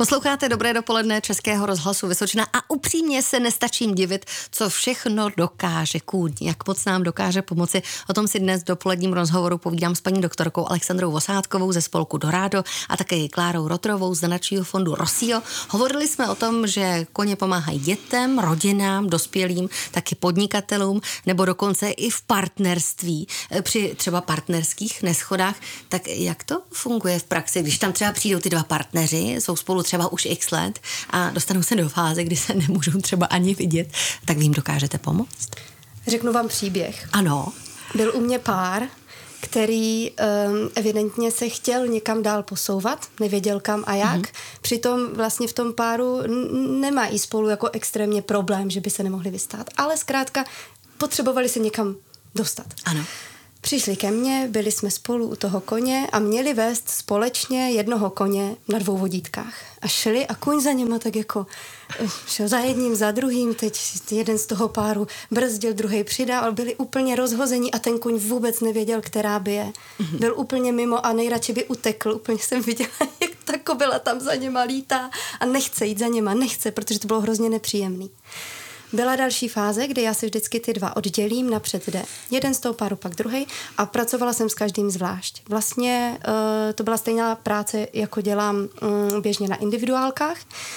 Posloucháte Dobré dopoledne Českého rozhlasu Vysočina a upřímně se nestačím divit, co všechno dokáže kůň, jak moc nám dokáže pomoci. O tom si dnes v dopoledním rozhovoru povídám s paní doktorkou Alexandrou Vosátkovou ze spolku Dorado a také Klárou Rotrovou z nadačního fondu Rossio. Hovorili jsme o tom, že koně pomáhají dětem, rodinám, dospělým, taky podnikatelům, nebo dokonce i v partnerství, při třeba partnerských neschodách. Tak jak to funguje v praxi, když tam třeba přijdou ty dva partneři, jsou spolu třeba už x let a dostanou se do fáze, kdy se nemůžou třeba ani vidět, tak vy jim dokážete pomoct? Řeknu vám příběh. Ano. Byl u mě pár, který evidentně se chtěl někam dál posouvat, nevěděl kam a jak. Přitom vlastně v tom páru nemají spolu jako extrémně problém, že by se nemohli vystát. Ale zkrátka potřebovali se někam dostat. Ano. Přišli ke mně, byli jsme spolu u toho koně a měli vést společně jednoho koně na 2 vodítkách. A šli a kůň za něma tak jako šel za jedním, za druhým, teď jeden z toho páru brzdil, druhý přidal, byli úplně rozhození a ten kůň vůbec nevěděl, která by je. Byl úplně mimo a nejradši by utekl. Úplně jsem viděla, jak ta kobila tam za něma lítá a nechce jít za něma, protože to bylo hrozně nepříjemný. Byla další fáze, kdy já si vždycky ty 2 oddělím, napřed jde jeden z toho páru, pak druhý a pracovala jsem s každým zvlášť. Vlastně to byla stejná práce, jako dělám běžně na individuálkách.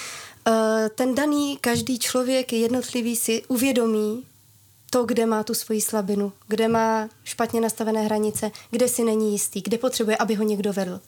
Ten daný, každý člověk jednotlivý si uvědomí to, kde má tu svoji slabinu, kde má špatně nastavené hranice, kde si není jistý, kde potřebuje, aby ho někdo vedl.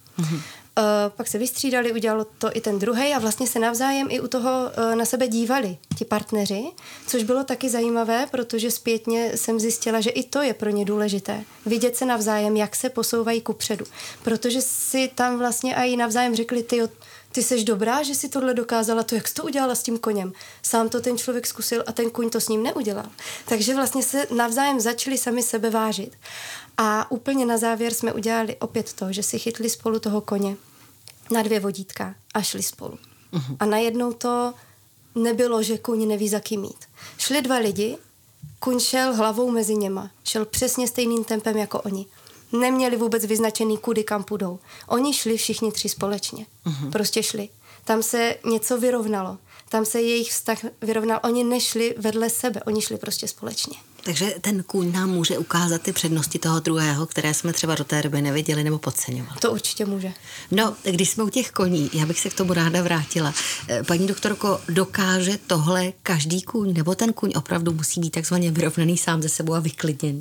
Pak se vystřídali, udělal to i ten druhej a vlastně se navzájem i u toho na sebe dívali ti partneři, což bylo taky zajímavé, protože zpětně jsem zjistila, že i to je pro ně důležité. Vidět se navzájem, jak se posouvají kupředu. Protože si tam vlastně i navzájem řekli, ty seš dobrá, že si tohle dokázala, to jak jsi to udělala s tím koněm. Sám to ten člověk zkusil a ten kůň to s ním neudělal. Takže vlastně se navzájem začali sami sebe vážit. A úplně na závěr jsme udělali opět to, že si chytli spolu toho koně na 2 vodítka a šli spolu. A najednou to nebylo, že kůň neví za kým jít. Šli 2 lidi, kůň šel hlavou mezi něma. Šel přesně stejným tempem jako oni. Neměli vůbec vyznačený, kudy kam půjdou. Oni šli všichni 3 společně. Prostě šli. Tam se něco vyrovnalo. Tam se jejich vztah vyrovnal. Oni nešli vedle sebe, oni šli prostě společně. Takže ten kůň nám může ukázat ty přednosti toho druhého, které jsme třeba do té doby neviděli nebo podceňovali. To určitě může. No, když jsme u těch koní, já bych se k tomu ráda vrátila. Paní doktorko, dokáže tohle každý kůň, nebo ten kůň opravdu musí být takzvaně vyrovnaný sám ze sebou a vyklidněný?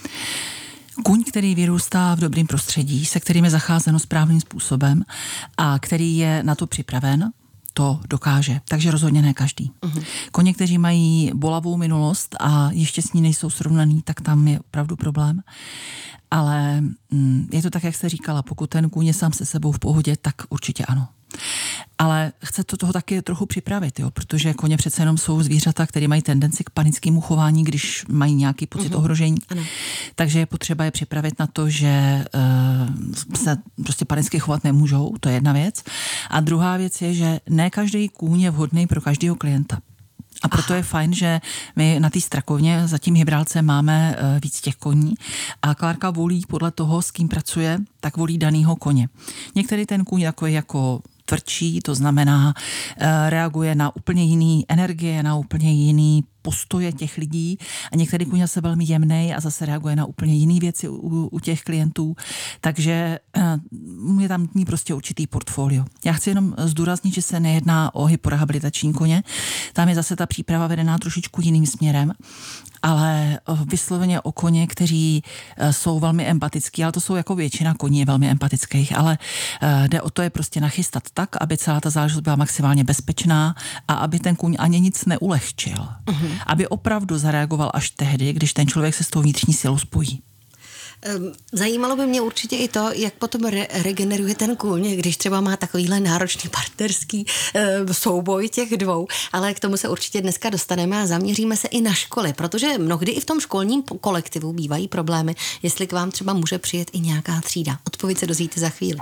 Kůň, který vyrůstá v dobrém prostředí, se kterým je zacházeno správným způsobem a který je na to připraven, to dokáže. Takže rozhodně ne každý. Koně, kteří mají bolavou minulost a ještě s ní nejsou srovnaný, tak tam je opravdu problém. Ale je to tak, jak jste říkala, pokud ten kůň je sám se sebou v pohodě, tak určitě ano. Ale chce to toho taky trochu připravit, jo? Protože koně přece jenom jsou zvířata, které mají tendenci k panickému chování, když mají nějaký pocit ohrožení. Ano. Takže je potřeba je připravit na to, že se prostě panicky chovat nemůžou, to je jedna věc. A druhá věc je, že ne každý kůň je vhodný pro každého klienta. A proto je fajn, že my na té Strakovně za tím hybrálcem máme víc těch koní a Klárka volí podle toho, s kým pracuje, tak volí danýho koně. Některý ten kůň jako tvrdší, to znamená reaguje na úplně jiný energie, na úplně jiný postoje těch lidí a některý kůň se velmi jemnej a zase reaguje na úplně jiné věci u těch klientů, takže je tam nutný prostě určitý portfolio. Já chci jenom zdůraznit, že se nejedná o hyporehabilitační koně, tam je zase ta příprava vedená trošičku jiným směrem, ale vysloveně o koně, kteří jsou velmi empatický, ale to jsou jako většina koní je velmi empatických, ale jde o to je prostě nachystat tak, aby celá ta záležitost byla maximálně bezpečná a aby ten kůň ani nic neulehčil. Aby opravdu zareagoval až tehdy, když ten člověk se s tou vnitřní silou spojí. Zajímalo by mě určitě i to, jak potom regeneruje ten kůň, když třeba má takovýhle náročný partnerský souboj těch 2, ale k tomu se určitě dneska dostaneme a zaměříme se i na školy, protože mnohdy i v tom školním kolektivu bývají problémy, jestli k vám třeba může přijet i nějaká třída. Odpověď se dozvíte za chvíli.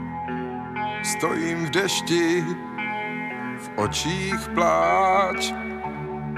Stojím v dešti, v očích pláč,